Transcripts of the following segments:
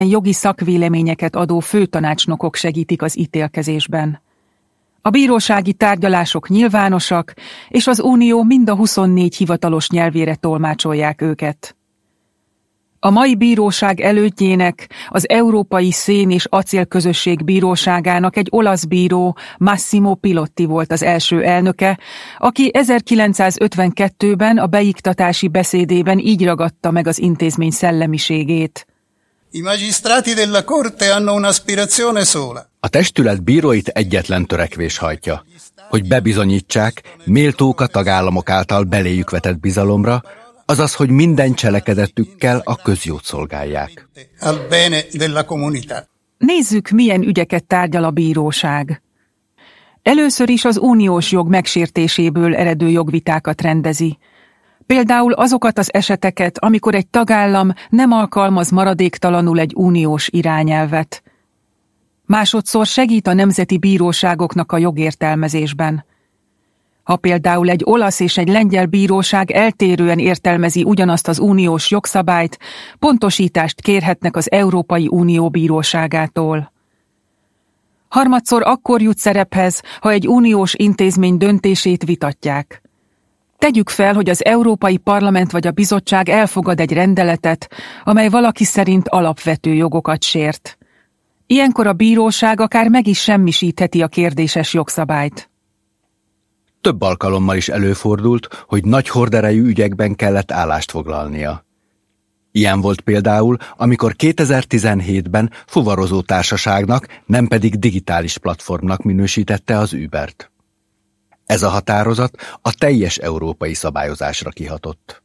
jogi szakvéleményeket adó főtanácsnokok segítik az ítélkezésben. A bírósági tárgyalások nyilvánosak, és az Unió mind a 24 hivatalos nyelvére tolmácsolják őket. A mai bíróság elődjének, az Európai Szén- és Acélközösség Bíróságának egy olasz bíró, Massimo Pilotti volt az első elnöke, aki 1952-ben a beiktatási beszédében így ragadta meg az intézmény szellemiségét. I magistrati della Corte hanno un'aspirazione sola. A testület bíróit egyetlen törekvés hajtja, hogy bebizonyítsák, méltók a tagállamok által beléjük vetett bizalomra, azaz, hogy minden cselekedetükkel a közjót szolgálják. Al bene della comunità. Nézzük, milyen ügyeket tárgyal a bíróság. Először is az uniós jog megsértéséből eredő jogvitákat rendezi. Például azokat az eseteket, amikor egy tagállam nem alkalmaz maradéktalanul egy uniós irányelvet. Másodszor segít a nemzeti bíróságoknak a jogértelmezésben. Ha például egy olasz és egy lengyel bíróság eltérően értelmezi ugyanazt az uniós jogszabályt, pontosítást kérhetnek az Európai Unió bíróságától. Harmadszor akkor jut szerephez, ha egy uniós intézmény döntését vitatják. Tegyük fel, hogy az Európai Parlament vagy a Bizottság elfogad egy rendeletet, amely valaki szerint alapvető jogokat sért. Ilyenkor a bíróság akár meg is semmisítheti a kérdéses jogszabályt. Több alkalommal is előfordult, hogy nagy horderejű ügyekben kellett állást foglalnia. Ilyen volt például, amikor 2017-ben fuvarozó társaságnak, nem pedig digitális platformnak minősítette az Ubert. Ez a határozat a teljes európai szabályozásra kihatott.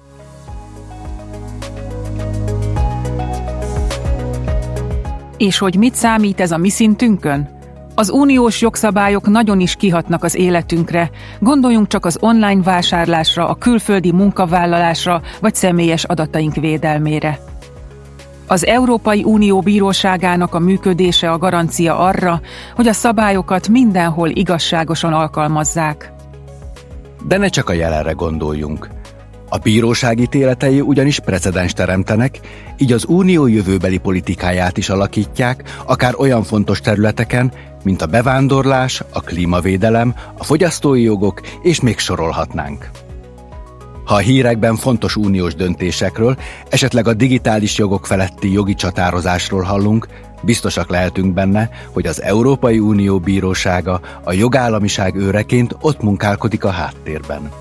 És hogy mit számít ez a mi szintünkön? Az uniós jogszabályok nagyon is kihatnak az életünkre, gondoljunk csak az online vásárlásra, a külföldi munkavállalásra vagy személyes adataink védelmére. Az Európai Unió bíróságának a működése a garancia arra, hogy a szabályokat mindenhol igazságosan alkalmazzák. De ne csak a jelenre gondoljunk. A bíróság ítéletei ugyanis precedenst teremtenek, így az unió jövőbeli politikáját is alakítják, akár olyan fontos területeken, mint a bevándorlás, a klímavédelem, a fogyasztói jogok, és még sorolhatnánk. Ha a hírekben fontos uniós döntésekről, esetleg a digitális jogok feletti jogi csatározásról hallunk, biztosak lehetünk benne, hogy az Európai Unió bírósága a jogállamiság őreként ott munkálkodik a háttérben.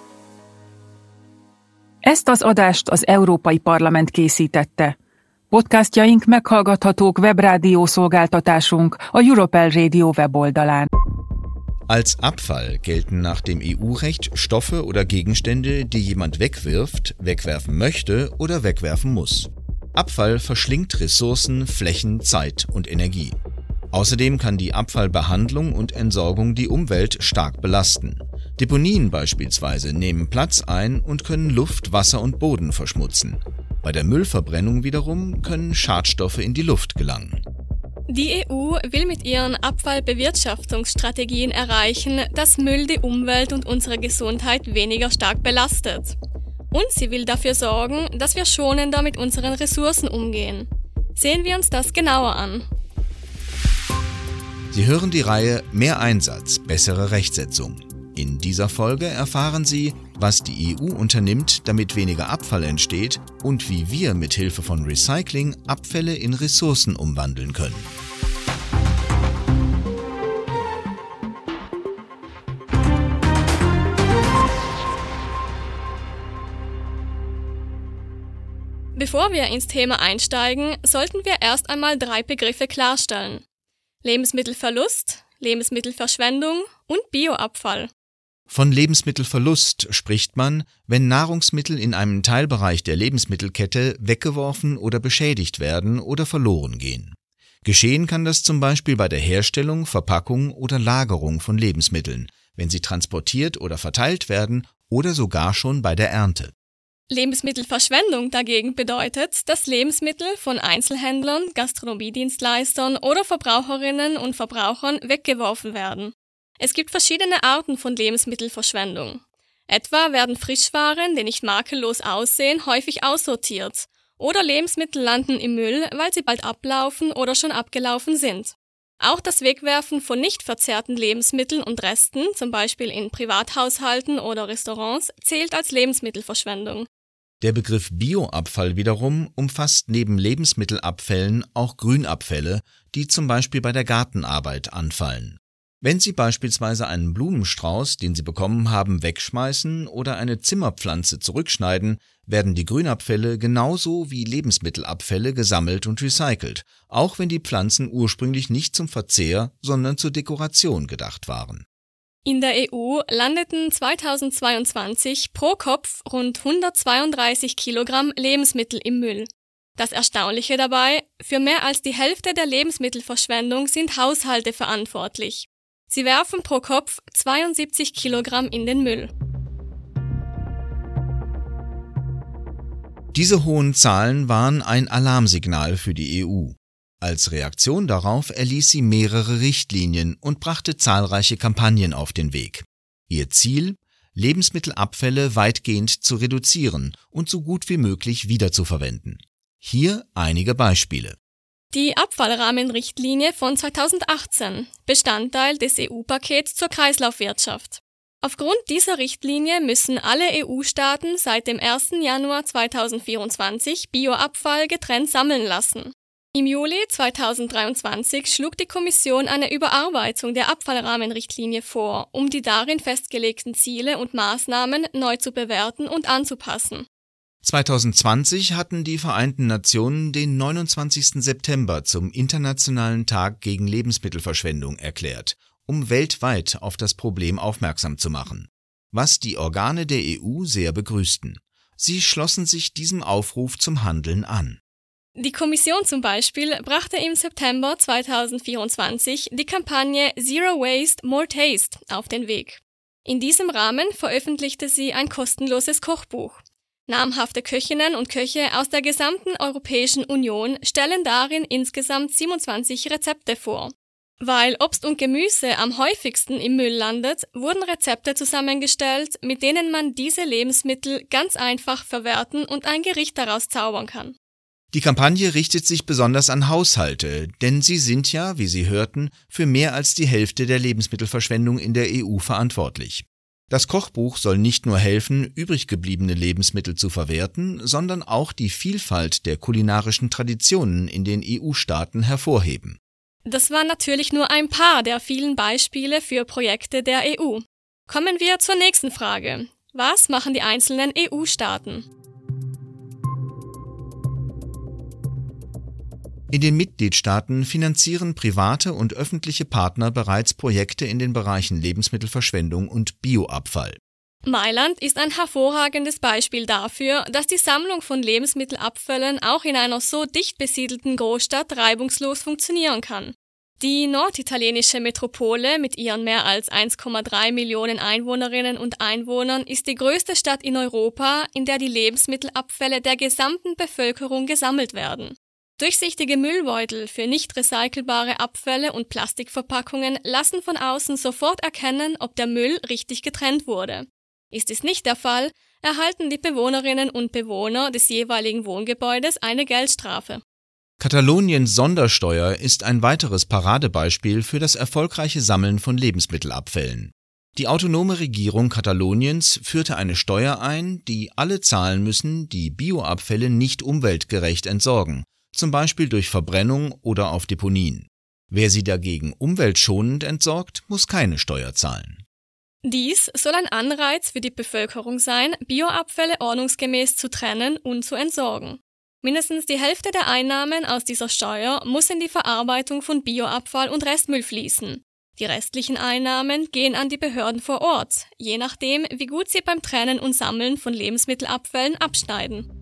Ezt az adást az Európai Parlament készítette. Podcastjaink meghallgathatók webrádió szolgáltatásunk, a Europel Radio weboldalán. Als Abfall gelten nach dem EU-Recht Stoffe oder Gegenstände, die jemand wegwirft, wegwerfen möchte oder wegwerfen muss. Abfall verschlingt Ressourcen, Flächen, Zeit und Energie. Außerdem kann die Abfallbehandlung und Entsorgung die Umwelt stark belasten. Deponien beispielsweise nehmen Platz ein und können Luft, Wasser und Boden verschmutzen. Bei der Müllverbrennung wiederum können Schadstoffe in die Luft gelangen. Die EU will mit ihren Abfallbewirtschaftungsstrategien erreichen, dass Müll die Umwelt und unsere Gesundheit weniger stark belastet. Und sie will dafür sorgen, dass wir schonender mit unseren Ressourcen umgehen. Sehen wir uns das genauer an. Sie hören die Reihe Mehr Einsatz, bessere Rechtsetzung. In dieser Folge erfahren Sie, was die EU unternimmt, damit weniger Abfall entsteht und wie wir mit Hilfe von Recycling Abfälle in Ressourcen umwandeln können. Bevor wir ins Thema einsteigen, sollten wir erst einmal 3 Begriffe klarstellen: Lebensmittelverlust, Lebensmittelverschwendung und Bioabfall. Von Lebensmittelverlust spricht man, wenn Nahrungsmittel in einem Teilbereich der Lebensmittelkette weggeworfen oder beschädigt werden oder verloren gehen. Geschehen kann das zum Beispiel bei der Herstellung, Verpackung oder Lagerung von Lebensmitteln, wenn sie transportiert oder verteilt werden oder sogar schon bei der Ernte. Lebensmittelverschwendung dagegen bedeutet, dass Lebensmittel von Einzelhändlern, Gastronomiedienstleistern oder Verbraucherinnen und Verbrauchern weggeworfen werden. Es gibt verschiedene Arten von Lebensmittelverschwendung. Etwa werden Frischwaren, die nicht makellos aussehen, häufig aussortiert oder Lebensmittel landen im Müll, weil sie bald ablaufen oder schon abgelaufen sind. Auch das Wegwerfen von nicht verzehrten Lebensmitteln und Resten, zum Beispiel in Privathaushalten oder Restaurants, zählt als Lebensmittelverschwendung. Der Begriff Bioabfall wiederum umfasst neben Lebensmittelabfällen auch Grünabfälle, die zum Beispiel bei der Gartenarbeit anfallen. Wenn Sie beispielsweise einen Blumenstrauß, den Sie bekommen haben, wegschmeißen oder eine Zimmerpflanze zurückschneiden, werden die Grünabfälle genauso wie Lebensmittelabfälle gesammelt und recycelt, auch wenn die Pflanzen ursprünglich nicht zum Verzehr, sondern zur Dekoration gedacht waren. In der EU landeten 2022 pro Kopf rund 132 Kilogramm Lebensmittel im Müll. Das Erstaunliche dabei, für mehr als die Hälfte der Lebensmittelverschwendung sind Haushalte verantwortlich. Sie werfen pro Kopf 72 Kilogramm in den Müll. Diese hohen Zahlen waren ein Alarmsignal für die EU. Als Reaktion darauf erließ sie mehrere Richtlinien und brachte zahlreiche Kampagnen auf den Weg. Ihr Ziel: Lebensmittelabfälle weitgehend zu reduzieren und so gut wie möglich wiederzuverwenden. Hier einige Beispiele. Die Abfallrahmenrichtlinie von 2018, Bestandteil des EU-Pakets zur Kreislaufwirtschaft. Aufgrund dieser Richtlinie müssen alle EU-Staaten seit dem 1. Januar 2024 Bioabfall getrennt sammeln lassen. Im Juli 2023 schlug die Kommission eine Überarbeitung der Abfallrahmenrichtlinie vor, um die darin festgelegten Ziele und Maßnahmen neu zu bewerten und anzupassen. 2020 hatten die Vereinten Nationen den 29. September zum Internationalen Tag gegen Lebensmittelverschwendung erklärt, um weltweit auf das Problem aufmerksam zu machen, was die Organe der EU sehr begrüßten. Sie schlossen sich diesem Aufruf zum Handeln an. Die Kommission zum Beispiel brachte im September 2024 die Kampagne Zero Waste, More Taste auf den Weg. In diesem Rahmen veröffentlichte sie ein kostenloses Kochbuch. Namhafte Köchinnen und Köche aus der gesamten Europäischen Union stellen darin insgesamt 27 Rezepte vor. Weil Obst und Gemüse am häufigsten im Müll landet, wurden Rezepte zusammengestellt, mit denen man diese Lebensmittel ganz einfach verwerten und ein Gericht daraus zaubern kann. Die Kampagne richtet sich besonders an Haushalte, denn sie sind ja, wie Sie hörten, für mehr als die Hälfte der Lebensmittelverschwendung in der EU verantwortlich. Das Kochbuch soll nicht nur helfen, übrig gebliebene Lebensmittel zu verwerten, sondern auch die Vielfalt der kulinarischen Traditionen in den EU-Staaten hervorheben. Das waren natürlich nur ein paar der vielen Beispiele für Projekte der EU. Kommen wir zur nächsten Frage. Was machen die einzelnen EU-Staaten? In den Mitgliedstaaten finanzieren private und öffentliche Partner bereits Projekte in den Bereichen Lebensmittelverschwendung und Bioabfall. Mailand ist ein hervorragendes Beispiel dafür, dass die Sammlung von Lebensmittelabfällen auch in einer so dicht besiedelten Großstadt reibungslos funktionieren kann. Die norditalienische Metropole mit ihren mehr als 1,3 Millionen Einwohnerinnen und Einwohnern ist die größte Stadt in Europa, in der die Lebensmittelabfälle der gesamten Bevölkerung gesammelt werden. Durchsichtige Müllbeutel für nicht recycelbare Abfälle und Plastikverpackungen lassen von außen sofort erkennen, ob der Müll richtig getrennt wurde. Ist dies nicht der Fall, erhalten die Bewohnerinnen und Bewohner des jeweiligen Wohngebäudes eine Geldstrafe. Kataloniens Sondersteuer ist ein weiteres Paradebeispiel für das erfolgreiche Sammeln von Lebensmittelabfällen. Die autonome Regierung Kataloniens führte eine Steuer ein, die alle zahlen müssen, die Bioabfälle nicht umweltgerecht entsorgen, zum Beispiel durch Verbrennung oder auf Deponien. Wer sie dagegen umweltschonend entsorgt, muss keine Steuer zahlen. Dies soll ein Anreiz für die Bevölkerung sein, Bioabfälle ordnungsgemäß zu trennen und zu entsorgen. Mindestens die Hälfte der Einnahmen aus dieser Steuer muss in die Verarbeitung von Bioabfall und Restmüll fließen. Die restlichen Einnahmen gehen an die Behörden vor Ort, je nachdem, wie gut sie beim Trennen und Sammeln von Lebensmittelabfällen abschneiden.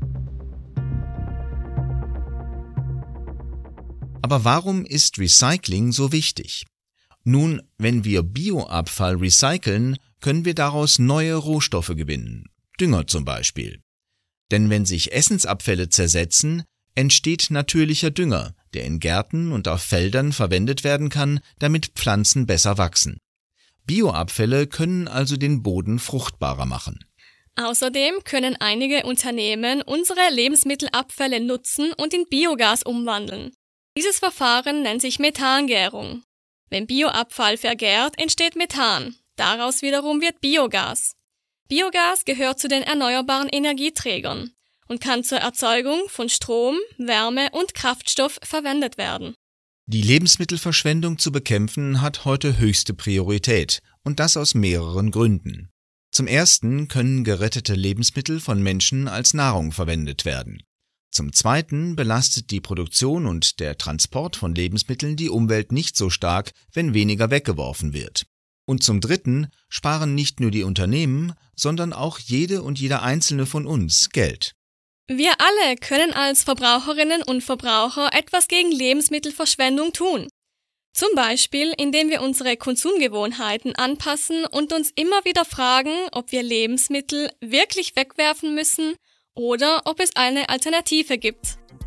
Aber warum ist Recycling so wichtig? Nun, wenn wir Bioabfall recyceln, können wir daraus neue Rohstoffe gewinnen, Dünger zum Beispiel. Denn wenn sich Essensabfälle zersetzen, entsteht natürlicher Dünger, der in Gärten und auf Feldern verwendet werden kann, damit Pflanzen besser wachsen. Bioabfälle können also den Boden fruchtbarer machen. Außerdem können einige Unternehmen unsere Lebensmittelabfälle nutzen und in Biogas umwandeln. Dieses Verfahren nennt sich Methangärung. Wenn Bioabfall vergärt, entsteht Methan. Daraus wiederum wird Biogas. Biogas gehört zu den erneuerbaren Energieträgern und kann zur Erzeugung von Strom, Wärme und Kraftstoff verwendet werden. Die Lebensmittelverschwendung zu bekämpfen hat heute höchste Priorität, und das aus mehreren Gründen. Zum ersten können gerettete Lebensmittel von Menschen als Nahrung verwendet werden. Zum zweiten belastet die Produktion und der Transport von Lebensmitteln die Umwelt nicht so stark, wenn weniger weggeworfen wird. Und zum dritten sparen nicht nur die Unternehmen, sondern auch jede und jeder einzelne von uns Geld. Wir alle können als Verbraucherinnen und Verbraucher etwas gegen Lebensmittelverschwendung tun. Zum Beispiel, indem wir unsere Konsumgewohnheiten anpassen und uns immer wieder fragen, ob wir Lebensmittel wirklich wegwerfen müssen oder ob es eine Alternative gibt.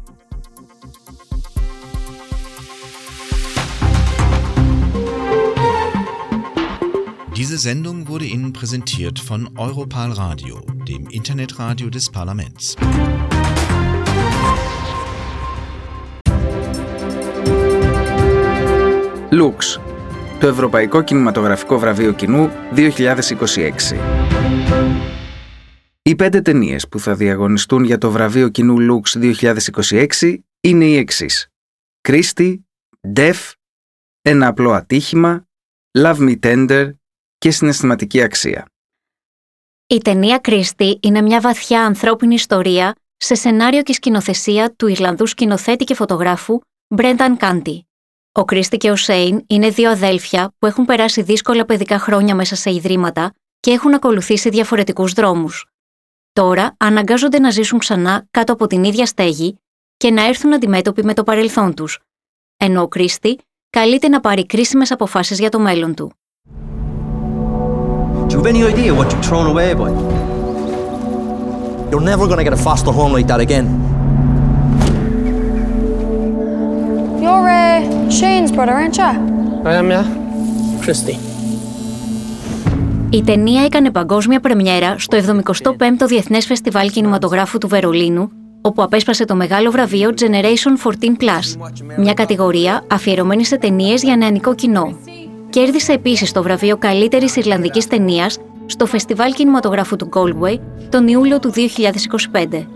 Diese Sendung wurde Ihnen präsentiert von Europal Radio, dem Internetradio des Parlaments. Lux, το Ευρωπαϊκό Κινηματογραφικό Βραβείο Κοινού 2026. Οι 5 ταινίες που θα διαγωνιστούν για το Βραβείο Κοινού Lux 2026 είναι οι εξής: Christie, Deaf, Ένα απλό ατύχημα, Love Me Tender και Συναισθηματική αξία. Η ταινία Christie είναι μια βαθιά ανθρώπινη ιστορία σε σενάριο και σκηνοθεσία του Ιρλανδού σκηνοθέτη και φωτογράφου Brendan Canty. Ο Christie και ο Shane είναι 2 αδέλφια που έχουν περάσει δύσκολα παιδικά χρόνια μέσα σε ιδρύματα και έχουν ακολουθήσει διαφορετικούς δρόμους. Τώρα αναγκάζονται να ζήσουν ξανά κάτω από την ίδια στέγη και να έρθουν αντιμέτωποι με το παρελθόν τους, ενώ ο Christie καλείται να πάρει κρίσιμες αποφάσεις για το μέλλον του. Do you have any idea what you've thrown away, boy? You're never gonna get a foster home like that again. You're Shane's brother, aren't you? I am, yeah. Christie. Η ταινία έκανε παγκόσμια πρεμιέρα στο 75ο Διεθνές Φεστιβάλ Κινηματογράφου του Βερολίνου, όπου απέσπασε το μεγάλο βραβείο Generation 14+, μια κατηγορία αφιερωμένη σε ταινίες για νεανικό κοινό. Κέρδισε επίσης το βραβείο καλύτερης Ιρλανδικής ταινίας στο Φεστιβάλ Κινηματογράφου του Galway τον Ιούλιο του 2025.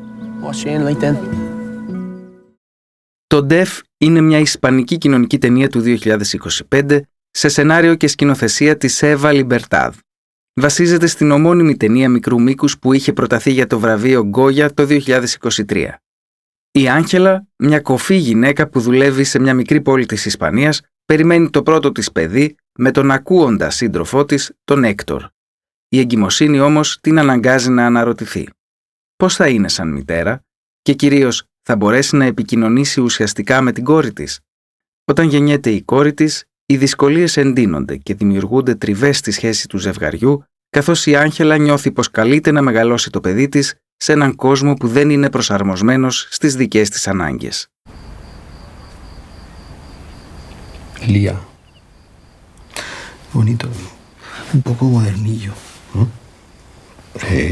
Το Deaf είναι μια ισπανική κοινωνική ταινία του 2025 σε σενάριο και σκηνοθεσία της Εύα Λιμπερτάδ. Βασίζεται στην ομώνυμη ταινία μικρού μήκους που είχε προταθεί για το βραβείο Γκόγια το 2023. Η Άγγελα, μια κοφή γυναίκα που δουλεύει σε μια μικρή πόλη της Ισπανίας, περιμένει το πρώτο της παιδί με τον ακούοντα σύντροφό της, τον Έκτορ. Η εγκυμοσύνη όμως την αναγκάζει να αναρωτηθεί. Πώς θα είναι σαν μητέρα και κυρίως θα μπορέσει να επικοινωνήσει ουσιαστικά με την κόρη της? Όταν γεννιέται η κόρη της, οι δυσκολίες εντείνονται και δημιουργούνται τριβές στη σχέση του ζευγαριού, καθώς η Άγγελα νιώθει πως καλείται να μεγαλώσει το παιδί της σε έναν κόσμο που δεν είναι προσαρμοσμένος στις δικές της ανάγκες. Lía. Bonito. Un poco modernillo. Sí.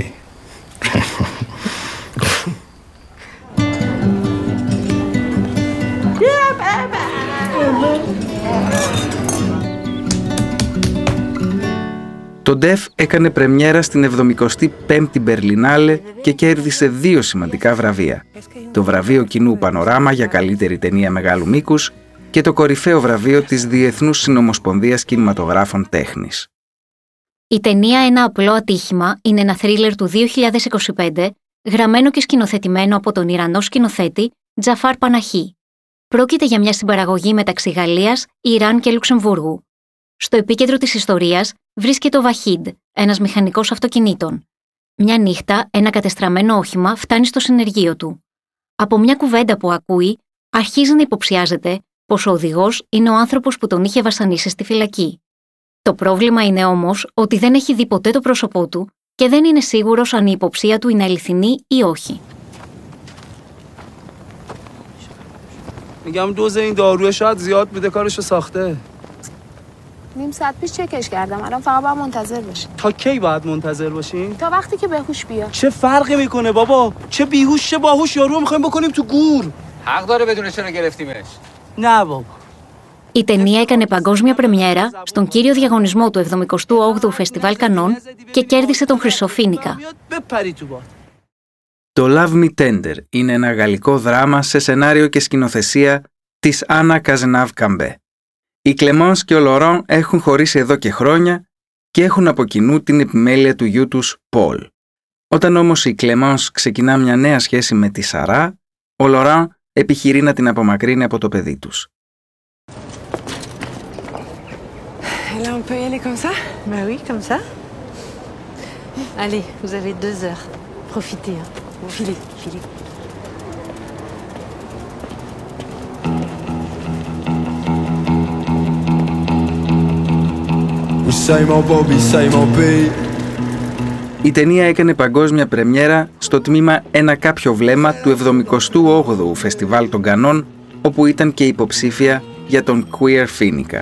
Το Deaf έκανε πρεμιέρα στην 75η Μπερλινάλε και κέρδισε 2 σημαντικά βραβεία. Το βραβείο Κοινού Πανοράμα για καλύτερη ταινία μεγάλου μήκους και το κορυφαίο βραβείο της Διεθνούς Συνομοσπονδίας Κινηματογράφων Τέχνης. Η ταινία «Ένα απλό ατύχημα» είναι ένα θρίλερ του 2025, γραμμένο και σκηνοθετημένο από τον Ιρανό σκηνοθέτη Τζαφάρ Παναχή. Πρόκειται για μια συμπαραγωγή μεταξύ Γαλλίας, Ιράν και Λουξεμβούργου. Στο επίκεντρο της ιστορίας βρίσκεται ο Βαχίντ, ένας μηχανικός αυτοκινήτων. Μια νύχτα, ένα κατεστραμμένο όχημα φτάνει στο συνεργείο του. Από μια κουβέντα που ακούει, αρχίζει να υποψιάζεται πως ο οδηγός είναι ο άνθρωπος που τον είχε βασανίσει στη φυλακή. Το πρόβλημα είναι όμως ότι δεν έχει δει ποτέ το πρόσωπό του και δεν είναι σίγουρος αν η υποψία του είναι αληθινή ή όχι. میگم دوز این داروی شاید زیاد بده کارشو ساخته. نیم ساعت پیش چکش کردم. الان فقط باید منتظر باشیم. تا کی باید منتظر باشیم؟ تا وقتی که بهوش بیاد. چه فرقی میکنه بابا؟ چه بیهوش چه باهوش، یارو میخوایم بکنیم تو گور. حق داره بدون چرا گرفتیمش. نه بابا. Η ταινία έκανε παγκόσμια πρεμιέρα στον κύριο διαγωνισμό του 78ου Φεστιβάλ Κανών και κέρδισε τον Χρυσοφοίνικα. Το Love Me Tender είναι ένα γαλλικό δράμα σε σενάριο και σκηνοθεσία της Άννα Καζενάβ Καμπέ. Οι Κλεμόνς και ο Λοράν έχουν χωρίσει εδώ και χρόνια και έχουν από κοινού την επιμέλεια του γιού τους Πολ. Όταν όμως η Κλεμόνς ξεκινά μια νέα σχέση με τη Σαρά, ο Λοράν επιχειρεί να την απομακρύνει από το παιδί τους. Là, on peut y aller comme ça? Bah oui, comme ça. Allez, vous avez 2 heures. Profitez, hein. Filez, filez. Η ταινία έκανε παγκόσμια πρεμιέρα στο τμήμα «Ένα κάποιο βλέμμα» του 78ου Φεστιβάλ των Κανών, όπου ήταν και υποψήφια για τον Queer Φίνικα.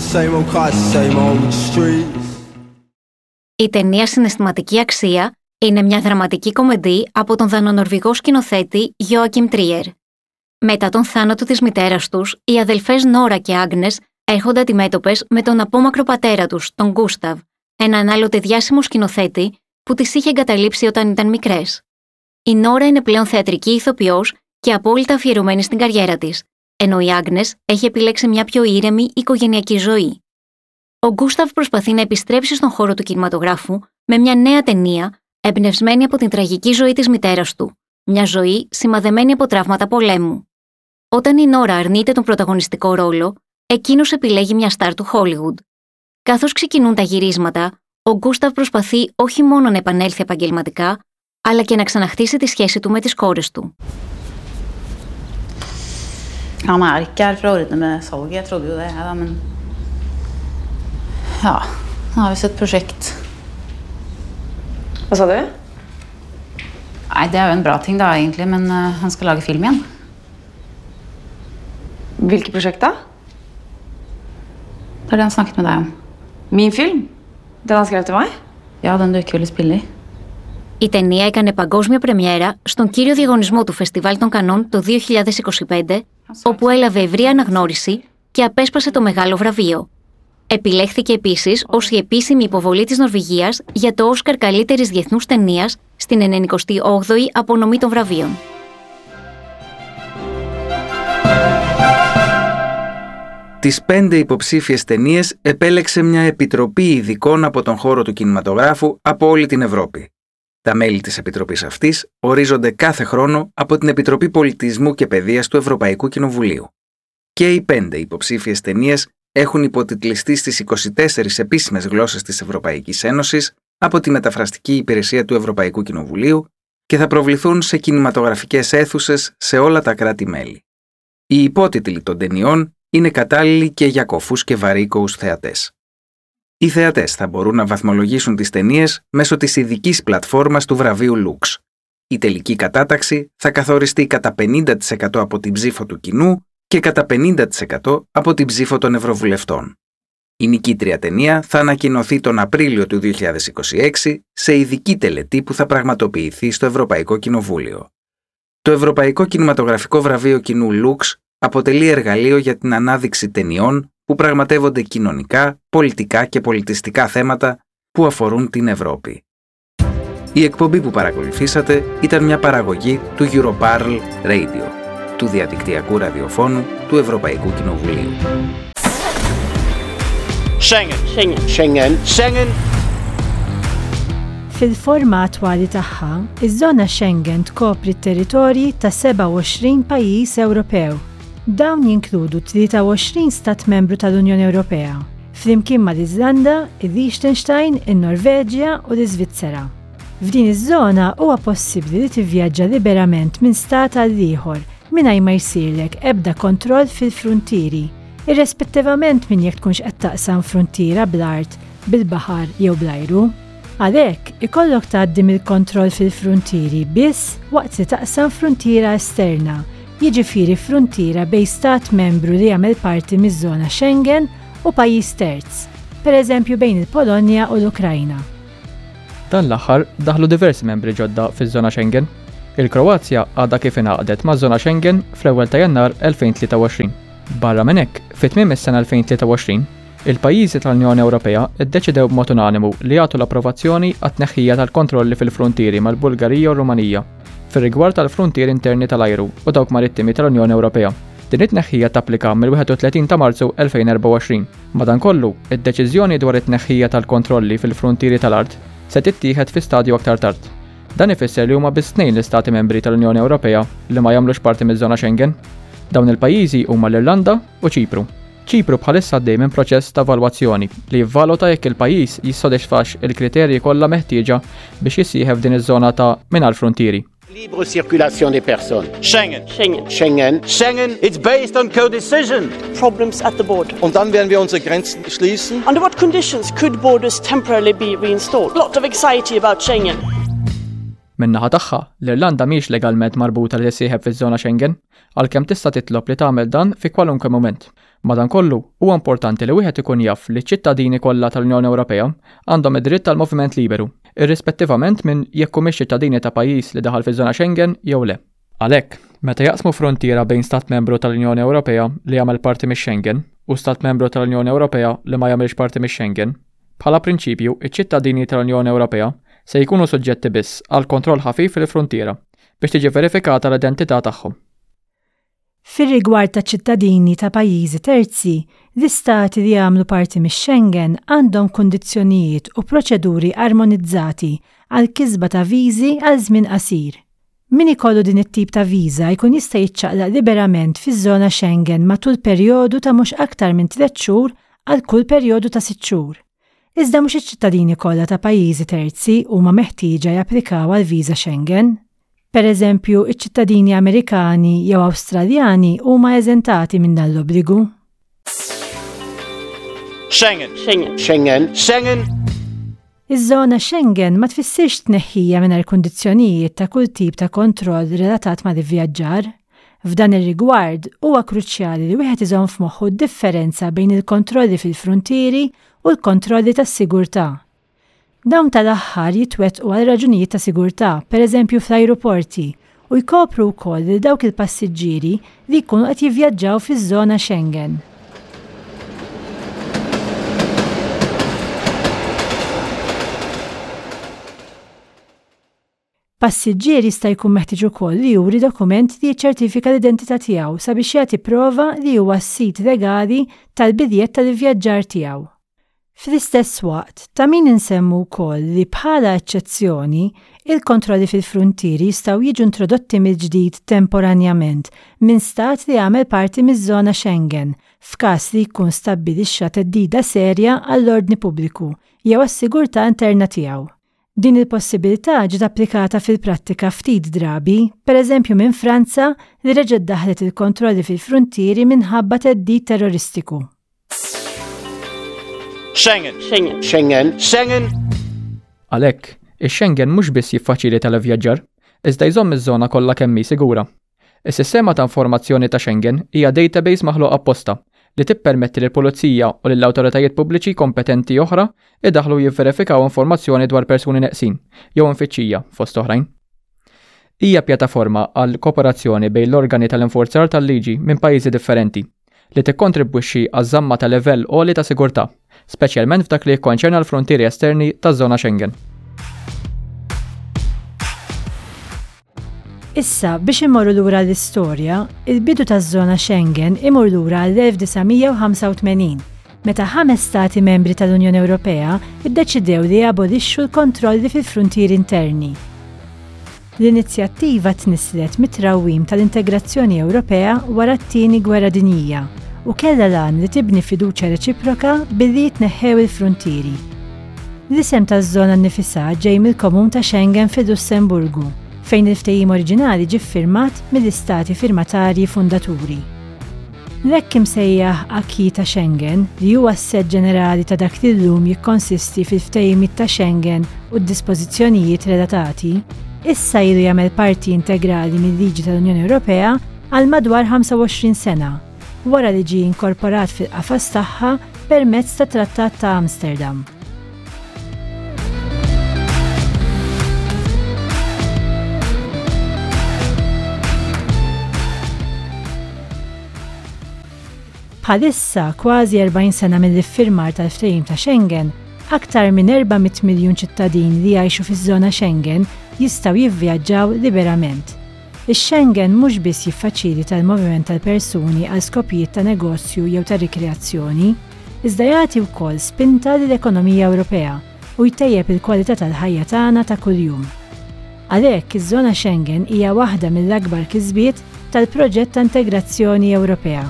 Η ταινία «Συναισθηματική αξία» είναι μια δραματική κομμεντή από τον δανονορβηγό σκηνοθέτη Γιόακιμ Τρίερ. Μετά τον θάνατο της μητέρας τους, οι αδελφές Νόρα και Άγνες έρχονται αντιμέτωπες με τον απόμακρο πατέρα τους, τον Γκούσταβ, έναν άλλοτε διάσημο σκηνοθέτη που τις είχε εγκαταλείψει όταν ήταν μικρές. Η Νόρα είναι πλέον θεατρική ηθοποιός και απόλυτα αφιερωμένη στην καριέρα της, ενώ η Άγνες έχει επιλέξει μια πιο ήρεμη οικογενειακή ζωή. Ο Γκούσταβ προσπαθεί να επιστρέψει στον χώρο του κινηματογράφου με μια νέα ταινία εμπνευσμένη από την τραγική ζωή της μητέρας του, μια ζωή σημαδεμένη από τραύματα πολέμου. Όταν η Νόρα αρνείται τον πρωταγωνιστικό ρόλο, εκείνος επιλέγει μια στάρ του Hollywood. Καθώς ξεκινούν τα γυρίσματα, ο Γκούσταβ προσπαθεί όχι μόνο να επανέλθει επαγγελματικά, αλλά και να ξαναχτίσει τη σχέση του με τις κόρες του. Han är inte här för att ordna med salg. Jag trodde ju det, ja, men ja, nu har vi sett projekt. Vad sa du? Nej, det är ju en bra ting då egentligen, men han ska laga film igen. Vilket projekt då? Det är det han snackat med dig om. Min film? Den han skrev till mig? Ja, den du inte ville spela i. Η ταινία έκανε παγκόσμια πρεμιέρα στον κύριο διαγωνισμό του Φεστιβάλ των Κανών το 2025, όπου έλαβε ευρεία αναγνώριση και απέσπασε το μεγάλο βραβείο. Επιλέχθηκε επίσης ως η επίσημη υποβολή της Νορβηγίας για το Όσκαρ καλύτερης διεθνούς ταινίας στην 98η απονομή των βραβείων. Τις 5 υποψήφιες ταινίες επέλεξε μια επιτροπή ειδικών από τον χώρο του κινηματογράφου από όλη την Ευρώπη. Τα μέλη της επιτροπής αυτής ορίζονται κάθε χρόνο από την Επιτροπή Πολιτισμού και Παιδείας του Ευρωπαϊκού Κοινοβουλίου. Και οι 5 υποψήφιες ταινίες έχουν υποτιτλιστεί στις 24 επίσημες γλώσσες της Ευρωπαϊκής Ένωσης από τη Μεταφραστική Υπηρεσία του Ευρωπαϊκού Κοινοβουλίου και θα προβληθούν σε κινηματογραφικές αίθουσες σε όλα τα κράτη-μέλη. Οι υπότιτλοι των ταινιών είναι κατάλληλοι και για κοφούς και βαρύκοους θεατές. Οι θεατές θα μπορούν να βαθμολογήσουν τις ταινίες μέσω της ειδικής πλατφόρμας του βραβείου Lux. Η τελική κατάταξη θα καθοριστεί κατά 50% από την ψήφο του κοινού και κατά 50% από την ψήφο των ευρωβουλευτών. Η νικήτρια ταινία θα ανακοινωθεί τον Απρίλιο του 2026 σε ειδική τελετή που θα πραγματοποιηθεί στο Ευρωπαϊκό Κοινοβούλιο. Το Ευρωπαϊκό Κινηματογραφικό Βραβείο Κοινού Lux αποτελεί εργαλείο για την ανάδειξη ταινιών που πραγματεύονται κοινωνικά, πολιτικά και πολιτιστικά θέματα που αφορούν την Ευρώπη. Η εκπομπή που παρακολουθήσατε ήταν μια παραγωγή του Europarl Radio, του διαδικτυακού ραδιοφώνου του Ευρωπαϊκού Κοινοβουλίου. Schengen. Fil-forma attwali tagħha, iż-żona Schengen tkopri t-territorji ta' 27 pajjiż Ewropew. Dawn jinkludu 23 stat membru tal-Unjoni Ewropea, flimkien mal-Iżlanda, il-Liechtenstein, in-Norveġja u l-Iżvizzera. F'din iż-żona huwa possibbli li tivvjaġġa liberament minn stat għal ieħor mingħajr ma jsirlek ebda kontroll fil-fruntieri, irrispettivament minn jekk tkunx qed taqsam fruntiera bl-art, bil-baħar jew bl-ajru. Għalhekk ikollok tgħaddi mill-kontroll fil-fruntieri biss waqt li taqsam fruntiera esterna, jiġifieri fruntiera bejn stat membru li jagħmel parti miż-żona Schengen u pajjiż terz, pereżempju bejn il-Polonja u l-Ukrajna. Dan l-aħħar daħlu diversi membri ġodda fiż-żona Schengen. Il-Kroazja għadha kif ingħaqdet maż-żona Schengen fl-ewwel ta' Jannar 2023. Barra minn hekk, fit-tmiem is-sena 2023, il-pajjiżi tal-Unjoni Ewropea iddeċidew b'mod unanimu li jagħtu l-approvazzjoni għat-tneħħija tal-kontrolli fil-fruntieri mal-Bulgarija u r-Rumanija fir-rigward tal-fruntieri interni tal-ajru u dawk marittimi tal-Unjoni Ewropea. Din it-tneħħija tapplika mill-31 ta' Marzu 2024. Madankollu, id-deċiżjoni dwar it-tneħħija tal-kontrolli fil-fruntieri tal-art se tittieħed fi stadju aktar tard. Dan ifisser li huma biss tnejn l-istati membri tal-Unjoni Ewropea li ma jagħmlux parti miż-żona Schengen. Dawn il-pajjiżi huma l-Irlanda u Ċipru. Ċipru bħalissa għaddej minn proċess ta' evalwazzjoni li jivvaluta jekk il-pajjiż jissodisfax il-kriterji kollha meħtieġa biex jissieħeb din iż-żona ta' mingħajr frontieri. Libre circulation des personnes. Schengen. Schengen. Schengen. Schengen, it's based on co-decision. Problems at the border. Und dann werden wir unsere Grenzen schließen. Under what conditions could borders temporarily be reinstalled? Lot of anxiety about Schengen. Min-naħa tagħha, l-Irlanda mhix legalment marbuta li tissieħeb fiż-żona Schengen, għalkemm tista' titlob li tagħmel dan fi kwalunkwe mument. Madankollu, huwa importanti li wieħed ikun jaf li ċ-ċittadini kollha tal-Unjoni Ewropea għandhom id-dritt tal-moviment liberu, irrispettivament minn jekk humiex ċittadini ta' pajjiż li daħal fiż-żona Schengen jew le. Għalhekk, meta jaqsmu frontiera bejn stat membru tal-Unjoni Ewropea li jagħmel parti mix-Schengen u stat membru tal-Unjoni Ewropea li ma jagħmilx parti mix-Schengen, bħala prinċipju iċ-ċittadini tal-Unjoni Ewropea se jkunu suġġetti biss għal kontroll ħafif fil-frontiera biex tiġi verifikata l-identità tagħhom. Fir-rigward ta' ċittadini ta' pajjiżi terzi, l-istati li jagħmlu parti mix-Schengen għandhom kundizzjonijiet u proċeduri armonizzati għal kisba ta' viżi għal żmien qasir. Min ikollu din it-tip ta' viża jkun jista' jiċċaqlaq liberament fiż-żona Schengen matul perjodu ta' mhux aktar minn 3 xhur għal kull perjodu ta' 6 xhur. Iżda mhux iċ-ċittadini kollha ta' pajjiżi terzi huma meħtieġa japplikaw għal viża Schengen. Pereżempju, iċ-ċittadini Amerikani jew Awstraljani huma eżentati minn dan l-obbligu. Schengen. Schengen. Schengen. Schengen. Iż-żona Schengen ma tfissirx tneħħija mingħajr kundizzjonijiet ta' kull tip ta' kontroll relatat ma' l-ivvjaġġar. F'dan ir-rigward huwa kruċjali li wieħed iżomm f'moħħu d-differenza bejn il-kontrolli fil-frontieri u l-kontrolli tas-sigurtà. Dawn tal-aħħar jitwettqu għal raġunijiet ta' sigurtà, pereżempju fl-ajruporti, u jkopru wkoll lil dawk il-passiġġieri li jkunu qed jivvjaġġaw fiż-żona Schengen. Passiġġier jista' jkun meħtieġ ukoll li juri dokument li jiċċertifika l-identità tiegħu sabiex jagħti prova li huwa s-sit legali tal-biljett tal-ivvjaġġar tiegħu. Fl-istess waqt, ta' min insemmu wkoll li bħala eċċezzjoni il-kontrolli fil-fruntieri jistgħu jiġu introdotti mill-ġdid temporanjament minn stat li jagħmel parti miż-żona Schengen f'każ li jkun stabbilixxa theddida serja għall-ordni pubbliku jew għas-sigurtà interna tiegħu. Din il-possibilità ġiet applikata fil-prattika ftit drabi, pereżempju minn Franza li reġgħet daħlet il-kontrolli fil-fruntieri minħabba theddid terroristiku. Schengen. Schengen. Schengen. Schengen. Għalhekk, ix-Schengen mhux biss jiffaċilita l-ivvjaġġar, iżda jżomm iż-żona kollha kemm hi sigura. Is-sistema ta' informazzjoni ta' Schengen hija database maħluq apposta li tippermetti lill-pulizija u lill-awtoritajiet pubbliċi kompetenti oħra idaħlu jivverifikaw informazzjoni dwar persuni neqsin jew infittxija fost oħrajn. Hija pjattaforma għal kooperazzjoni bejn l-organi tal-infurzar tal-liġi minn pajjiżi differenti li tikkontribwixxi għaż-żamma ta' livell għoli ta' sigurtà, speċjalment f'dak li jikkonċerna l-frontieri esterni taż-żona Schengen. Issa biex imorru lura l-istorja, il-bidu taż-żona Schengen imur lura l-1985, meta 5 stati membri tal-Unjoni Ewropea iddeċidew li jabolixxu l-kontrolli fil-frontieri interni. L-inizjattiva tnislet mit-trawwim tal-integrazzjoni Ewropea wara t-tieni gwerra dinjija u kellha lan li tibni fiduċja reċiproka billi jitneħħew il-frontieri. L-isem taż-żona nnifisha ġej mill-Komun ta' Schengen fil-Lussemburgu, fejn il-ftehim oriġinali ġie ffirmat mill-istati firmatarji fundaturi. L-hekk imsejjaħ Acquis ta' Schengen li huwa s-sett ġenerali ta' dak li llum jikkonsisti fil-ftehimiet ta' Schengen u d-dispożizzjonijiet relatati, issa ilu jagħmel parti integrali mill-liġi tal-Unjoni Ewropea għal madwar 25 sena, wara li ġie inkorporat fil-qafas tagħha permezz ta' Trattat ta' Amsterdam. Bħalissa, kważi 40 sena mill-iffirmar tal-ftehim ta' Schengen, aktar minn 400 miljun ċittadin li jgħixu fiż-żona Schengen jistgħu jivvjaġġaw liberament. Ix-Schengen mhux biss jiffaċilita l-moviment tal-persuni għal skopijiet ta' negozju jew ta' rikreazzjoni, iżda jagħti wkoll spinta lill-ekonomija Ewropea u jtejjeb il-kwalità tal-ħajja tagħna ta' kuljum. Għalhekk iż-żona Schengen hija waħda mill-akbar kisbiet tal-proġett ta' integrazzjoni Ewropea.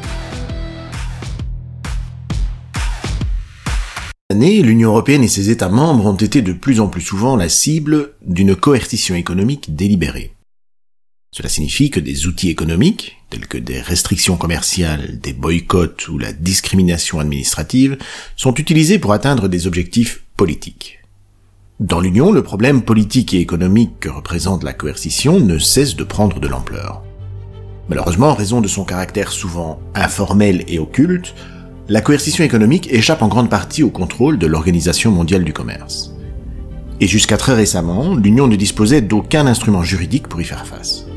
L'Union européenne et ses États membres ont été de plus en plus souvent la cible d'une coercition économique délibérée. Cela signifie que des outils économiques, tels que des restrictions commerciales, des boycotts ou la discrimination administrative, sont utilisés pour atteindre des objectifs politiques. Dans l'Union, le problème politique et économique que représente la coercition ne cesse de prendre de l'ampleur. Malheureusement, en raison de son caractère souvent informel et occulte, la coercition économique échappe en grande partie au contrôle de l'Organisation mondiale du commerce. Et jusqu'à très récemment, l'Union ne disposait d'aucun instrument juridique pour y faire face.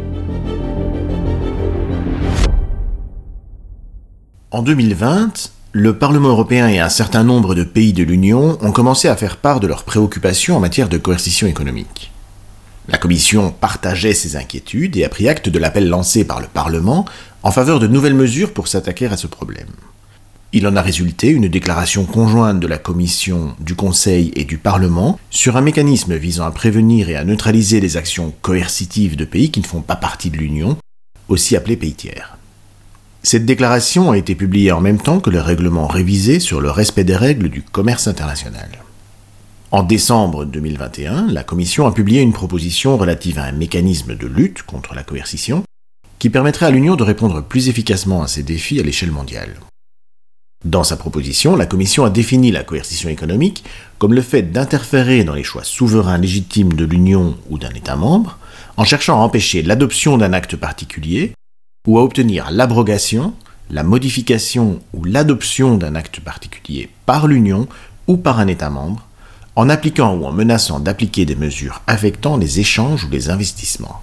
En 2020, le Parlement européen et un certain nombre de pays de l'Union ont commencé à faire part de leurs préoccupations en matière de coercition économique. La Commission partageait ces inquiétudes et a pris acte de l'appel lancé par le Parlement en faveur de nouvelles mesures pour s'attaquer à ce problème. Il en a résulté une déclaration conjointe de la Commission, du Conseil et du Parlement sur un mécanisme visant à prévenir et à neutraliser les actions coercitives de pays qui ne font pas partie de l'Union, aussi appelés pays tiers. Cette déclaration a été publiée en même temps que le règlement révisé sur le respect des règles du commerce international. En décembre 2021, la Commission a publié une proposition relative à un mécanisme de lutte contre la coercition qui permettrait à l'Union de répondre plus efficacement à ces défis à l'échelle mondiale. Dans sa proposition, la Commission a défini la coercition économique comme le fait d'interférer dans les choix souverains légitimes de l'Union ou d'un État membre, en cherchant à empêcher l'adoption d'un acte particulier ou à obtenir l'abrogation, la modification ou l'adoption d'un acte particulier par l'Union ou par un État membre, en appliquant ou en menaçant d'appliquer des mesures affectant les échanges ou les investissements.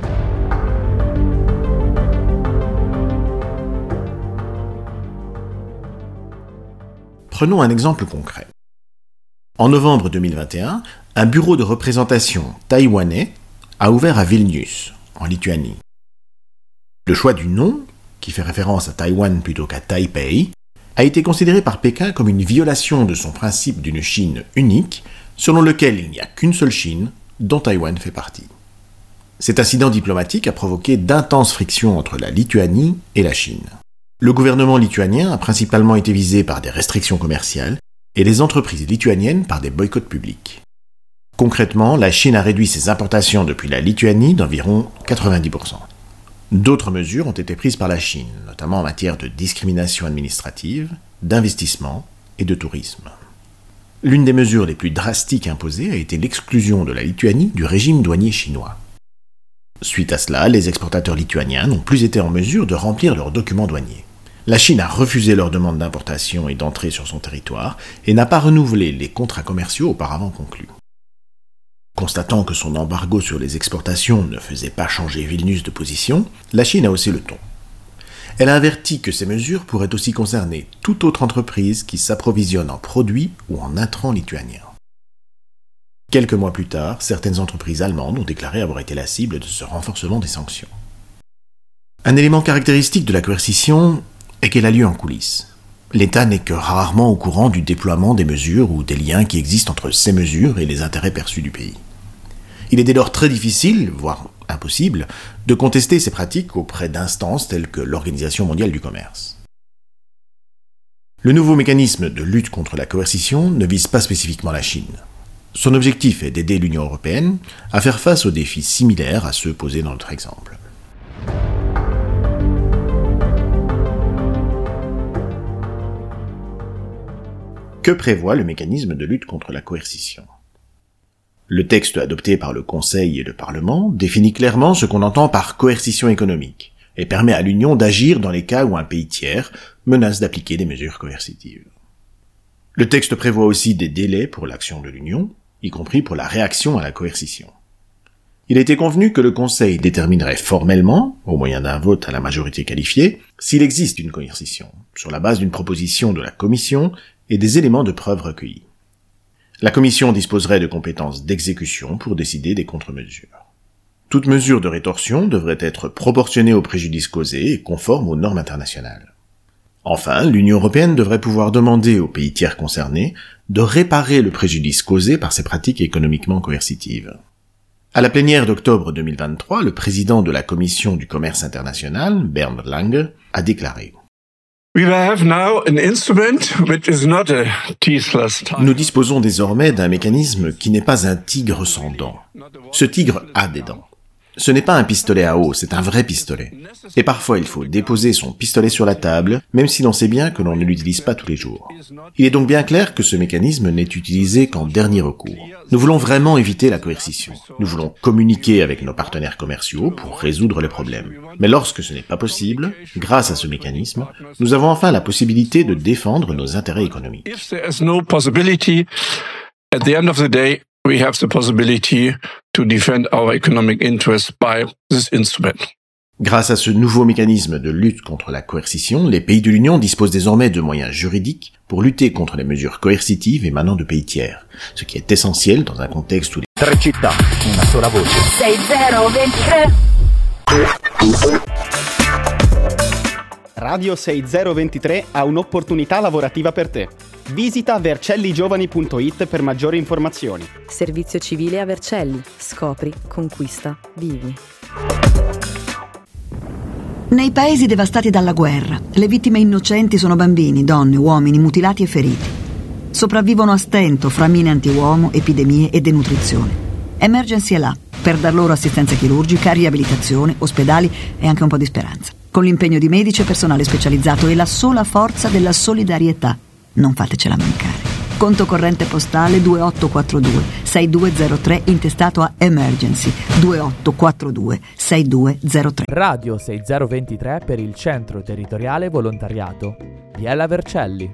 Prenons un exemple concret. En novembre 2021, un bureau de représentation taïwanais a ouvert à Vilnius, en Lituanie. Le choix du nom, qui fait référence à Taïwan plutôt qu'à Taipei, a été considéré par Pékin comme une violation de son principe d'une Chine unique, selon lequel il n'y a qu'une seule Chine, dont Taïwan fait partie. Cet incident diplomatique a provoqué d'intenses frictions entre la Lituanie et la Chine. Le gouvernement lituanien a principalement été visé par des restrictions commerciales et les entreprises lituaniennes par des boycotts publics. Concrètement, la Chine a réduit ses importations depuis la Lituanie d'environ 90%. D'autres mesures ont été prises par la Chine, notamment en matière de discrimination administrative, d'investissement et de tourisme. L'une des mesures les plus drastiques imposées a été l'exclusion de la Lituanie du régime douanier chinois. Suite à cela, les exportateurs lituaniens n'ont plus été en mesure de remplir leurs documents douaniers. La Chine a refusé leurs demandes d'importation et d'entrée sur son territoire et n'a pas renouvelé les contrats commerciaux auparavant conclus. Constatant que son embargo sur les exportations ne faisait pas changer Vilnius de position, la Chine a haussé le ton. Elle a averti que ces mesures pourraient aussi concerner toute autre entreprise qui s'approvisionne en produits ou en intrants lituaniens. Quelques mois plus tard, certaines entreprises allemandes ont déclaré avoir été la cible de ce renforcement des sanctions. Un élément caractéristique de la coercition est qu'elle a lieu en coulisses. L'État n'est que rarement au courant du déploiement des mesures ou des liens qui existent entre ces mesures et les intérêts perçus du pays. Il est dès lors très difficile, voire impossible, de contester ces pratiques auprès d'instances telles que l'Organisation mondiale du commerce. Le nouveau mécanisme de lutte contre la coercition ne vise pas spécifiquement la Chine. Son objectif est d'aider l'Union européenne à faire face aux défis similaires à ceux posés dans notre exemple. Que prévoit le mécanisme de lutte contre la coercition ? Le texte adopté par le Conseil et le Parlement définit clairement ce qu'on entend par coercition économique, et permet à l'Union d'agir dans les cas où un pays tiers menace d'appliquer des mesures coercitives. Le texte prévoit aussi des délais pour l'action de l'Union, y compris pour la réaction à la coercition. Il a été convenu que le Conseil déterminerait formellement, au moyen d'un vote à la majorité qualifiée, s'il existe une coercition, sur la base d'une proposition de la Commission et des éléments de preuve recueillis. La Commission disposerait de compétences d'exécution pour décider des contre-mesures. Toute mesure de rétorsion devrait être proportionnée au préjudice causé et conforme aux normes internationales. Enfin, l'Union européenne devrait pouvoir demander aux pays tiers concernés de réparer le préjudice causé par ces pratiques économiquement coercitives. À la plénière d'octobre 2023, le président de la Commission du commerce international, Bernd Lange, a déclaré: Nous disposons désormais d'un mécanisme qui n'est pas un tigre sans dents. Ce tigre a des dents. Ce n'est pas un pistolet à eau, c'est un vrai pistolet. Et parfois il faut déposer son pistolet sur la table, même si l'on sait bien que l'on ne l'utilise pas tous les jours. Il est donc bien clair que ce mécanisme n'est utilisé qu'en dernier recours. Nous voulons vraiment éviter la coercition. Nous voulons communiquer avec nos partenaires commerciaux pour résoudre les problèmes. Mais lorsque ce n'est pas possible, grâce à ce mécanisme, nous avons enfin la possibilité de défendre nos intérêts économiques. We have the possibility to defend our economic interests by this instrument. Grâce à ce nouveau mécanisme de lutte contre la coercition, les pays de l'Union disposent désormais de moyens juridiques pour lutter contre les mesures coercitives émanant de pays tiers, ce qui est essentiel dans un contexte où les... Tre città, una sola voce. 6023. Radio 6023 ha un'opportunità lavorativa per te. Visita vercelligiovani.it per maggiori informazioni. Servizio civile a Vercelli. Scopri, conquista, vivi. Nei paesi devastati dalla guerra, le vittime innocenti sono bambini, donne, uomini mutilati e feriti. Sopravvivono a stento fra mine antiuomo, epidemie e denutrizione. Emergency è là per dar loro assistenza chirurgica, riabilitazione, ospedali e anche un po' di speranza. Con l'impegno di medici e personale specializzato e la sola forza della solidarietà. Non fatecela mancare. Conto corrente postale 2842 6203 intestato a Emergency 2842 6203. Radio 6023 per il Centro Territoriale Volontariato Biella Vercelli.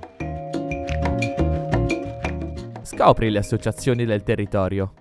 Scopri le associazioni del territorio.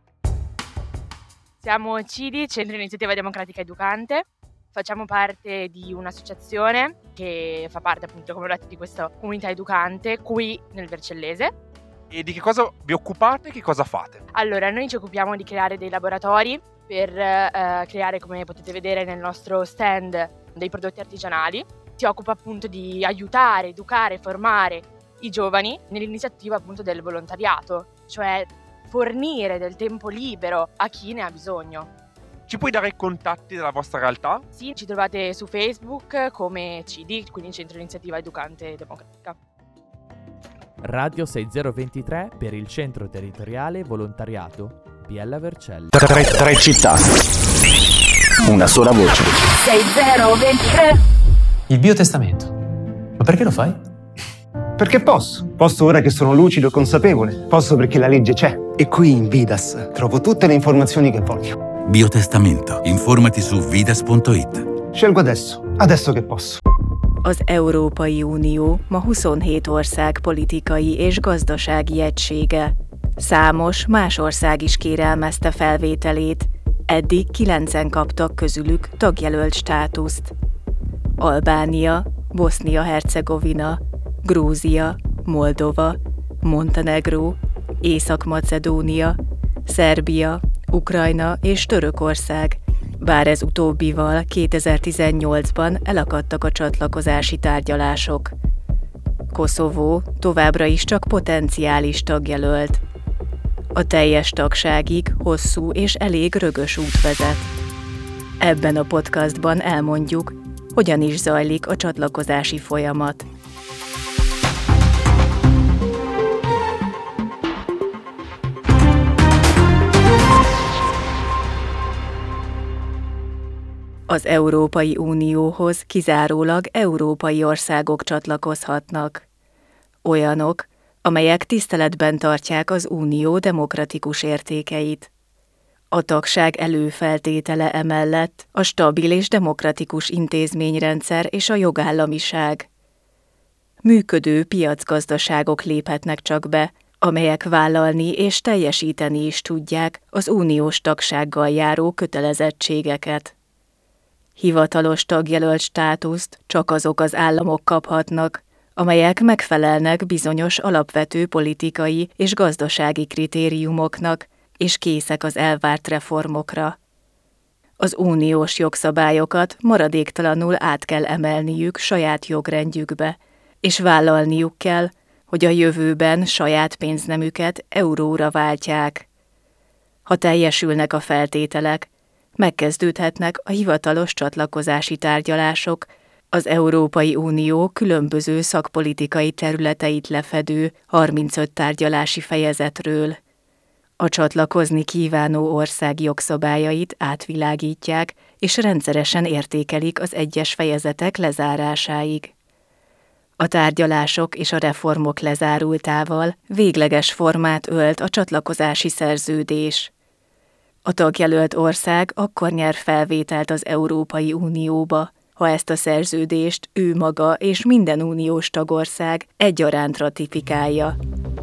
Siamo CIDI, Centro Iniziativa Democratica Educante. Facciamo parte di un'associazione che fa parte, appunto, come ho detto, di questa comunità educante qui nel Vercellese. E di che cosa vi occupate e che cosa fate? Allora, noi ci occupiamo di creare dei laboratori per creare, come potete vedere nel nostro stand, dei prodotti artigianali. Si occupa appunto di aiutare, educare, formare i giovani nell'iniziativa appunto del volontariato, cioè fornire del tempo libero a chi ne ha bisogno. Ci puoi dare i contatti della vostra realtà? Sì, ci trovate su Facebook come CD, quindi Centro Iniziativa Educante Democratica. Radio 6023 per il Centro Territoriale Volontariato Biella Vercelli. Tre città, una sola voce. 6023. Il biotestamento. Ma perché lo fai? Perché posso. Posso ora che sono lucido e consapevole. Posso perché la legge c'è. E qui in Vidas trovo tutte le informazioni che voglio. Biotestamento. Informati su vidas.it. Scelgo adesso che posso. Az Európai Unió ma 27 ország politikai és gazdasági egysége. Számos más ország is kérelmezte felvételét, eddig 9-en kaptak közülük tagjelölt státuszt. Albánia, Bosznia-Hercegovina, Grúzia, Moldova, Montenegró, Észak-Macedónia, Szerbia, Ukrajna és Törökország, bár ez utóbbival 2018-ban elakadtak a csatlakozási tárgyalások. Koszovó továbbra is csak potenciális tagjelölt. A teljes tagságig hosszú és elég rögös út vezet. Ebben a podcastban elmondjuk, hogyan is zajlik a csatlakozási folyamat. Az Európai Unióhoz kizárólag európai országok csatlakozhatnak. Olyanok, amelyek tiszteletben tartják az Unió demokratikus értékeit. A tagság előfeltétele emellett a stabil és demokratikus intézményrendszer és a jogállamiság. Működő piacgazdaságok léphetnek csak be, amelyek vállalni és teljesíteni is tudják az uniós tagsággal járó kötelezettségeket. Hivatalos tagjelölt státuszt csak azok az államok kaphatnak, amelyek megfelelnek bizonyos alapvető politikai és gazdasági kritériumoknak, és készek az elvárt reformokra. Az uniós jogszabályokat maradéktalanul át kell emelniük saját jogrendjükbe, és vállalniuk kell, hogy a jövőben saját pénznemüket euróra váltják. Ha teljesülnek a feltételek, megkezdődhetnek a hivatalos csatlakozási tárgyalások az Európai Unió különböző szakpolitikai területeit lefedő 35 tárgyalási fejezetről. A csatlakozni kívánó ország jogszabályait átvilágítják és rendszeresen értékelik az egyes fejezetek lezárásáig. A tárgyalások és a reformok lezárultával végleges formát ölt a csatlakozási szerződés. A tagjelölt ország akkor nyer felvételt az Európai Unióba, ha ezt a szerződést ő maga és minden uniós tagország egyaránt ratifikálja.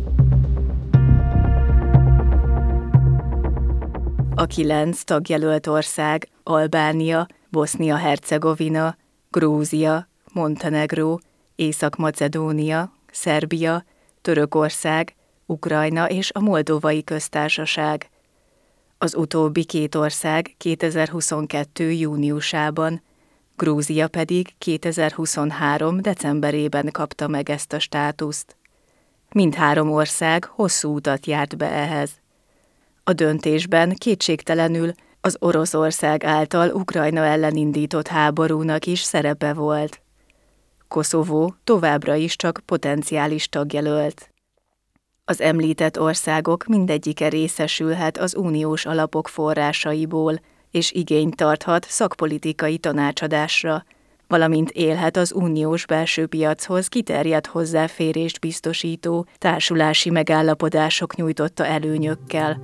A 9 tagjelölt ország Albánia, Bosznia-Hercegovina, Grúzia, Montenegró, Észak-Macedónia, Szerbia, Törökország, Ukrajna és a Moldovai Köztársaság. Az utóbbi 2 ország 2022. júniusában, Grúzia pedig 2023. decemberében kapta meg ezt a státuszt. Mindhárom ország hosszú utat járt be ehhez. A döntésben kétségtelenül az Oroszország által Ukrajna ellen indított háborúnak is szerepe volt. Koszovó továbbra is csak potenciális tagjelölt. Az említett országok mindegyike részesülhet az uniós alapok forrásaiból, és igényt tarthat szakpolitikai tanácsadásra, valamint élhet az uniós belső piachoz kiterjedt hozzáférést biztosító társulási megállapodások nyújtotta előnyökkel.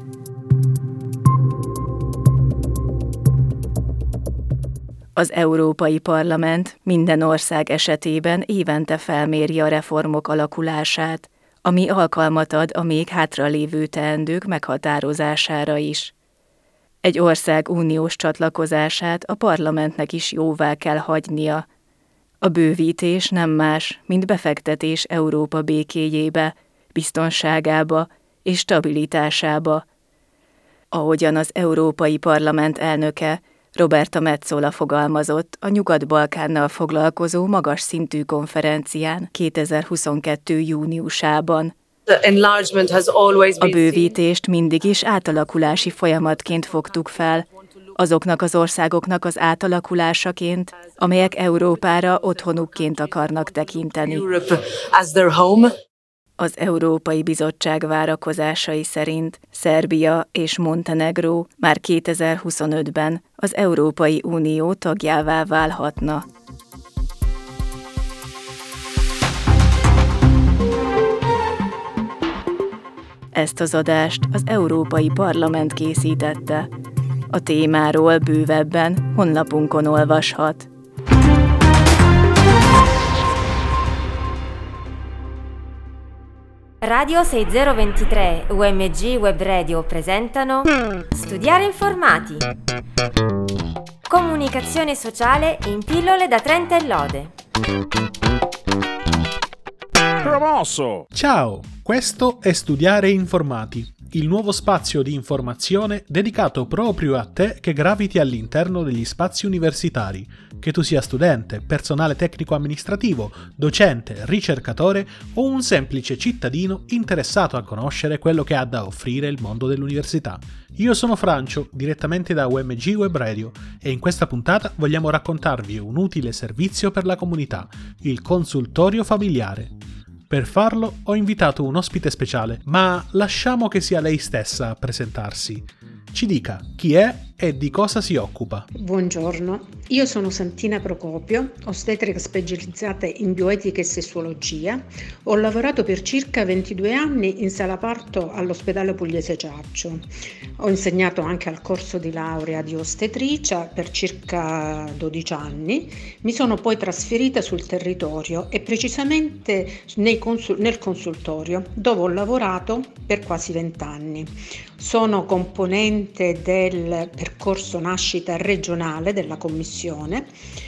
Az Európai Parlament minden ország esetében évente felméri a reformok alakulását, ami alkalmat ad a még hátralévő teendők meghatározására is. Egy ország uniós csatlakozását a parlamentnek is jóvá kell hagynia. A bővítés nem más, mint befektetés Európa békéjébe, biztonságába és stabilitásába. Ahogyan az Európai Parlament elnöke, Roberta Metsola fogalmazott a Nyugat-Balkánnal foglalkozó magas szintű konferencián 2022. júniusában. A bővítést mindig is átalakulási folyamatként fogtuk fel, azoknak az országoknak az átalakulásaként, amelyek Európára otthonukként akarnak tekinteni. Az Európai Bizottság várakozásai szerint Szerbia és Montenegró már 2025-ben az Európai Unió tagjává válhatna. Ezt az adást az Európai Parlament készítette. A témáról bővebben honlapunkon olvashat. Radio 6023 UMG Web Radio presentano Studiare informati. Comunicazione sociale in pillole da 30 lode. Promosso! Ciao, questo è Studiare Informati, il nuovo spazio di informazione dedicato proprio a te che graviti all'interno degli spazi universitari, che tu sia studente, personale tecnico-amministrativo, docente, ricercatore o un semplice cittadino interessato a conoscere quello che ha da offrire il mondo dell'università. Io sono Francio, direttamente da UMG Web Radio, e in questa puntata vogliamo raccontarvi un utile servizio per la comunità, il consultorio familiare. Per farlo ho invitato un ospite speciale, ma lasciamo che sia lei stessa a presentarsi. Ci dica chi è e di cosa si occupa. Buongiorno, io sono Santina Procopio, ostetrica specializzata in bioetica e sessuologia. Ho lavorato per circa 22 anni in sala parto all'ospedale Pugliese Ciaccio. Ho insegnato anche al corso di laurea di ostetricia per circa 12 anni. Mi sono poi trasferita sul territorio e precisamente nel consultorio, dove ho lavorato per quasi 20 anni. Sono componente del percorso nascita regionale della commissione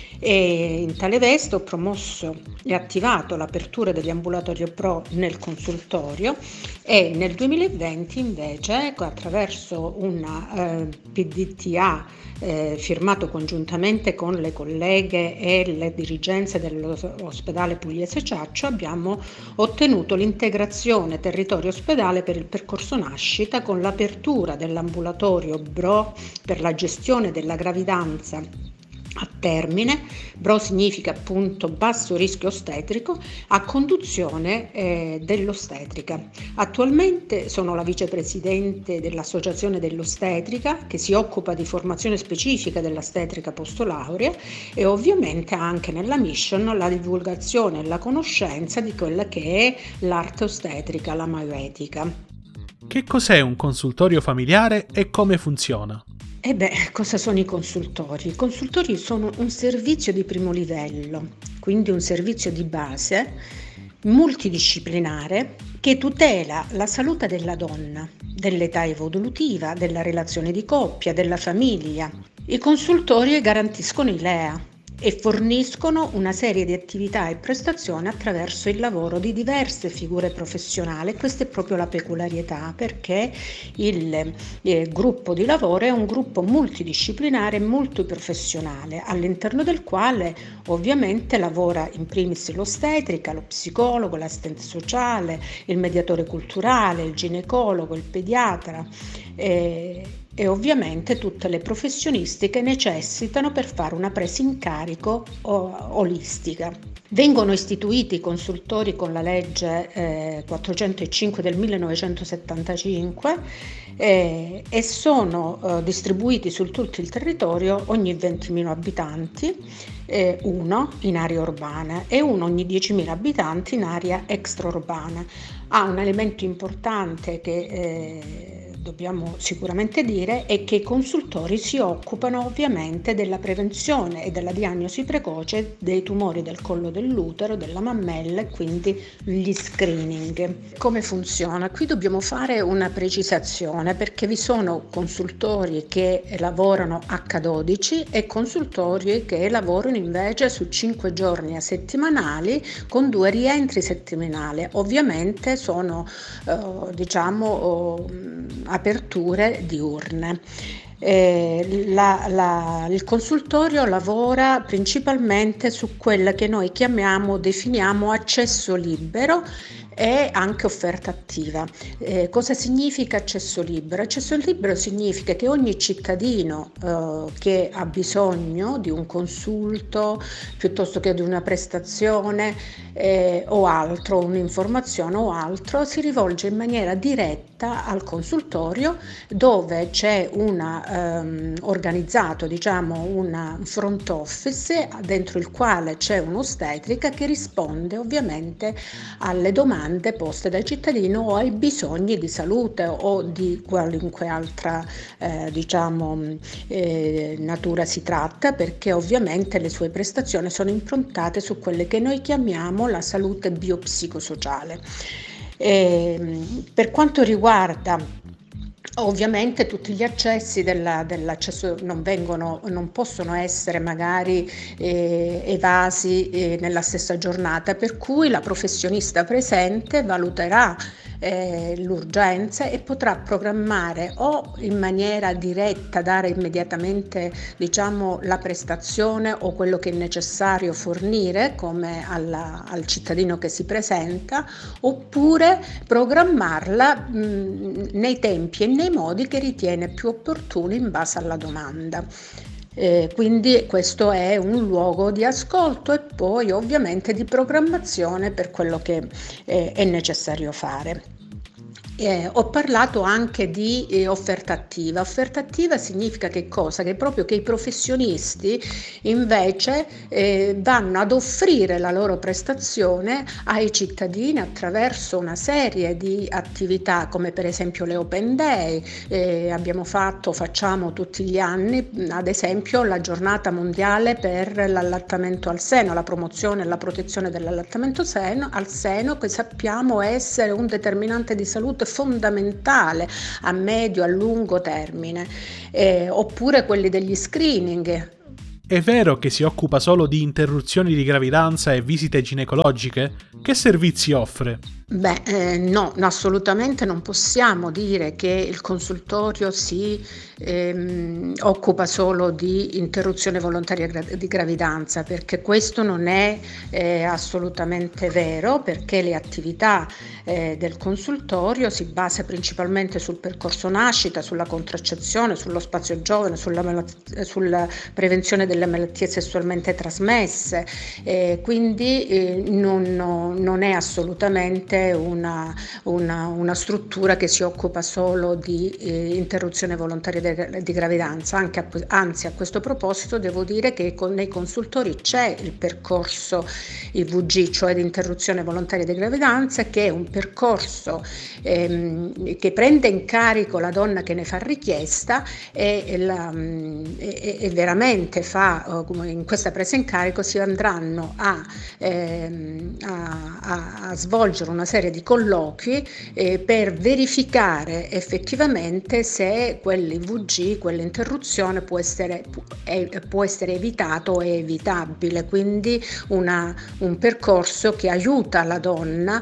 e in tale veste ho promosso e attivato l'apertura degli ambulatori PRO nel consultorio e nel 2020 invece attraverso una PDTA firmato congiuntamente con le colleghe e le dirigenze dell'ospedale Pugliese Ciaccio abbiamo ottenuto l'integrazione territorio ospedale per il percorso nascita con l'apertura dell'ambulatorio BRO per la gestione della gravidanza a termine. BRO significa appunto basso rischio ostetrico, a conduzione dell'ostetrica. Attualmente sono la vicepresidente dell'Associazione dell'Ostetrica che si occupa di formazione specifica dell'ostetrica postolaurea e ovviamente anche nella mission la divulgazione e la conoscenza di quella che è l'arte ostetrica, la maioetica. Che cos'è un consultorio familiare e come funziona? Cosa sono i consultori? I consultori sono un servizio di primo livello, quindi un servizio di base multidisciplinare che tutela la salute della donna, dell'età evolutiva, della relazione di coppia, della famiglia. I consultori garantiscono i LEA e forniscono una serie di attività e prestazioni attraverso il lavoro di diverse figure professionali. Questa è proprio la peculiarità, perché il gruppo di lavoro è un gruppo multidisciplinare e multiprofessionale, all'interno del quale ovviamente lavora in primis l'ostetrica, lo psicologo, l'assistente sociale, il mediatore culturale, il ginecologo, il pediatra e ovviamente tutte le professioniste che necessitano per fare una presa in carico olistica. Vengono istituiti i consultori con la legge 405 del 1975 e sono distribuiti su tutto il territorio ogni 20.000 abitanti, uno in area urbana e uno ogni 10.000 abitanti in area extraurbana. Un elemento importante che dobbiamo sicuramente dire è che i consultori si occupano ovviamente della prevenzione e della diagnosi precoce dei tumori del collo dell'utero, della mammella e quindi gli screening. Come funziona? Qui dobbiamo fare una precisazione, perché vi sono consultori che lavorano H12 e consultori che lavorano invece su 5 giorni settimanali con 2 rientri settimanali. Ovviamente sono aperture diurne. Il consultorio lavora principalmente su quella che noi definiamo accesso libero e anche offerta attiva. Cosa significa accesso libero? Accesso libero significa che ogni cittadino che ha bisogno di un consulto piuttosto che di una prestazione o altro, un'informazione o altro, si rivolge in maniera diretta al consultorio, dove c'è organizzato un front office dentro il quale c'è un'ostetrica che risponde ovviamente alle domande poste dal cittadino o ai bisogni di salute o di qualunque altra natura si tratta, perché ovviamente le sue prestazioni sono improntate su quelle che noi chiamiamo la salute biopsicosociale. Per quanto riguarda ovviamente tutti gli accessi dell'accesso non possono essere magari evasi nella stessa giornata, per cui la professionista presente valuterà l'urgenza e potrà programmare o in maniera diretta, dare immediatamente la prestazione o quello che è necessario fornire come al cittadino che si presenta, oppure programmarla nei tempi e nei modi che ritiene più opportuni in base alla domanda. Quindi questo è un luogo di ascolto e poi ovviamente di programmazione per quello che è necessario fare. Ho parlato anche di offerta attiva. Offerta attiva significa che cosa? Che proprio che i professionisti invece vanno ad offrire la loro prestazione ai cittadini attraverso una serie di attività, come per esempio le Open Day. Facciamo tutti gli anni, ad esempio, la giornata mondiale per l'allattamento al seno, la promozione e la protezione dell'allattamento al seno, che sappiamo essere un determinante di salute fondamentale a medio e a lungo termine, oppure quelli degli screening. È vero che si occupa solo di interruzioni di gravidanza e visite ginecologiche? Che servizi offre? No, assolutamente non possiamo dire che il consultorio si occupa solo di interruzione volontaria di gravidanza, perché questo non è assolutamente vero, perché le attività del consultorio si basa principalmente sul percorso nascita, sulla contraccezione, sullo spazio giovane, sulla prevenzione delle malattie sessualmente trasmesse, quindi non è assolutamente una struttura che si occupa solo di interruzione volontaria di gravidanza. Anzi, a questo proposito devo dire che nei consultori c'è il percorso IVG, cioè di interruzione volontaria di gravidanza, che è un percorso che prende in carico la donna che ne fa richiesta e veramente in questa presa in carico si andranno a svolgere una serie di colloqui per verificare effettivamente se quell'IVG, quell'interruzione può essere evitato o è evitabile, quindi un percorso che aiuta la donna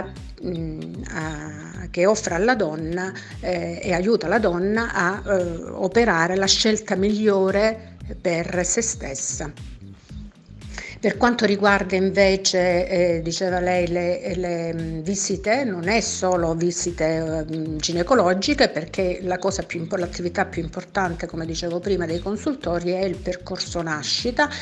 che offre alla donna e aiuta la donna a operare la scelta migliore per se stessa. Per quanto riguarda invece, diceva lei, le visite, non è solo visite ginecologiche, perché l'attività più importante, come dicevo prima, dei consultori è il percorso nascita,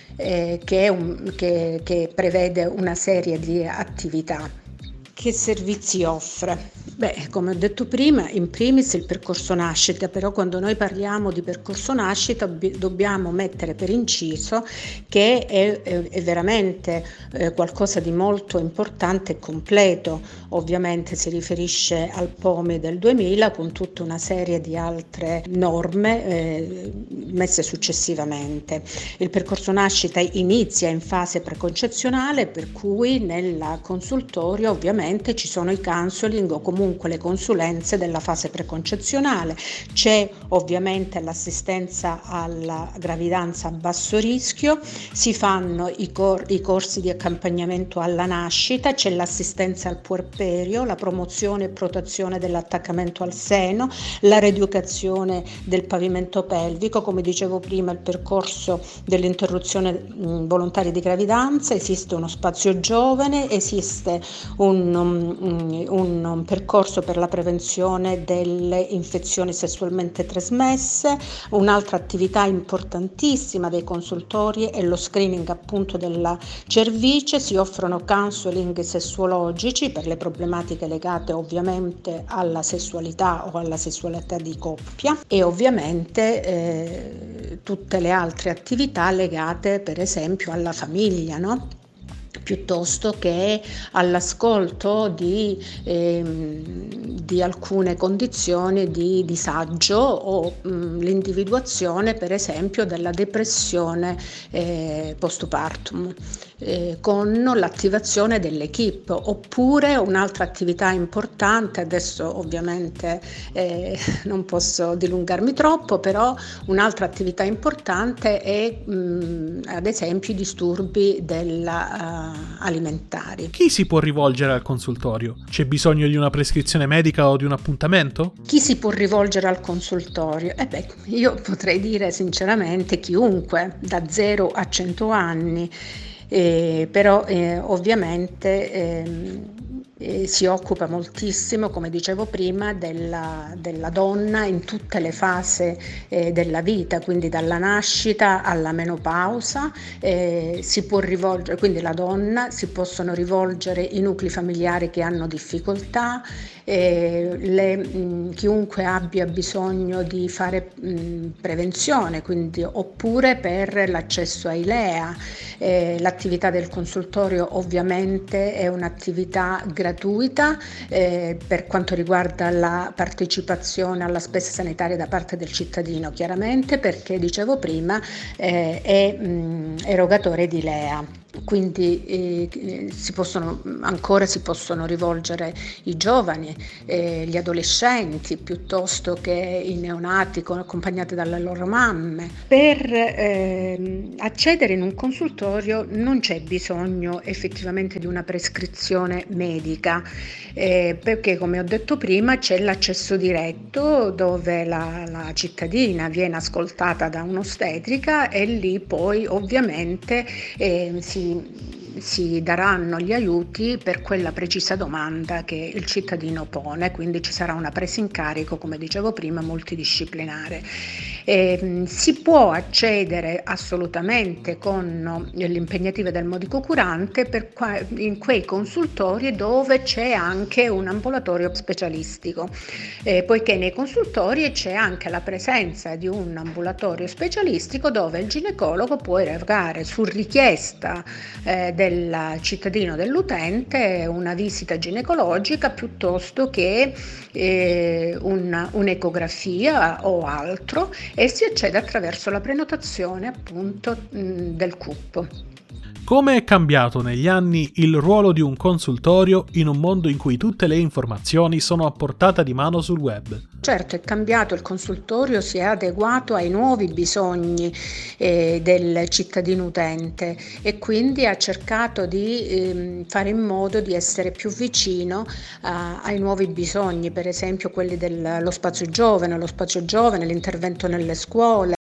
che prevede una serie di attività. Che servizi offre? Come ho detto prima, in primis il percorso nascita, però quando noi parliamo di percorso nascita dobbiamo mettere per inciso che è veramente qualcosa di molto importante e completo. Ovviamente si riferisce al POMI del 2000 con tutta una serie di altre norme messe successivamente. Il percorso nascita inizia in fase preconcezionale, per cui nel consultorio ovviamente ci sono i counseling o comunque le consulenze della fase preconcezionale, c'è ovviamente l'assistenza alla gravidanza a basso rischio, si fanno i corsi di accompagnamento alla nascita, c'è l'assistenza al puerperio, la promozione e protezione dell'attaccamento al seno, la rieducazione del pavimento pelvico, come dicevo prima il percorso dell'interruzione volontaria di gravidanza, esiste uno spazio giovane, esiste un percorso per la prevenzione delle infezioni sessualmente trasmesse. Un'altra attività importantissima dei consultori è lo screening appunto della cervice, si offrono counseling sessuologici per le problematiche legate ovviamente alla sessualità o alla sessualità di coppia e ovviamente tutte le altre attività legate per esempio alla famiglia, no? Piuttosto che all'ascolto di alcune condizioni di disagio o l'individuazione per esempio della depressione postpartum con l'attivazione dell'equipe. Oppure un'altra attività importante, adesso ovviamente non posso dilungarmi troppo, però un'altra attività importante è ad esempio i disturbi alimentari. Chi si può rivolgere al consultorio? C'è bisogno di una prescrizione medica o di un appuntamento? Chi si può rivolgere al consultorio? Io potrei dire sinceramente chiunque, da 0 a 100 anni, però ovviamente si occupa moltissimo, come dicevo prima, della donna in tutte le fasi della vita, quindi dalla nascita alla menopausa. Si può rivolgere, quindi la donna, si possono rivolgere i nuclei familiari che hanno difficoltà, chiunque abbia bisogno di fare prevenzione, quindi oppure per l'accesso ai LEA. L'attività del consultorio ovviamente è un'attività gratuita per quanto riguarda la partecipazione alla spesa sanitaria da parte del cittadino, chiaramente, perché dicevo prima è erogatore di LEA. Quindi si possono rivolgere i giovani, gli adolescenti, piuttosto che i neonati accompagnati dalle loro mamme. Per accedere in un consultorio non c'è bisogno effettivamente di una prescrizione medica, perché, come ho detto prima, c'è l'accesso diretto dove la cittadina viene ascoltata da un'ostetrica e lì poi ovviamente si daranno gli aiuti per quella precisa domanda che il cittadino pone, quindi ci sarà una presa in carico, come dicevo prima, multidisciplinare. Si può accedere assolutamente con l'impegnativa del medico curante in quei consultori dove c'è anche un ambulatorio specialistico, poiché nei consultori c'è anche la presenza di un ambulatorio specialistico dove il ginecologo può erogare su richiesta del cittadino, dell'utente, una visita ginecologica piuttosto che un'ecografia o altro, e si accede attraverso la prenotazione appunto del CUP. Come è cambiato negli anni il ruolo di un consultorio in un mondo in cui tutte le informazioni sono a portata di mano sul web? Certo, è cambiato, il consultorio si è adeguato ai nuovi bisogni del cittadino utente e quindi ha cercato di fare in modo di essere più vicino ai nuovi bisogni, per esempio quelli dello spazio giovane, l'intervento nelle scuole,